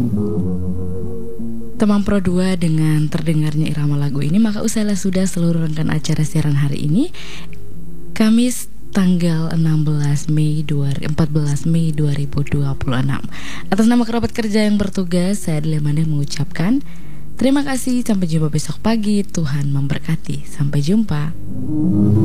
Teman Pro 2 dengan terdengarnya irama lagu ini, maka usailah sudah seluruh rangkaian acara siaran hari ini. Kamis tanggal 14 Mei 2026. Atas nama kerabat kerja yang bertugas, saya Dilemanda mengucapkan terima kasih, sampai jumpa besok pagi. Tuhan memberkati. Sampai jumpa.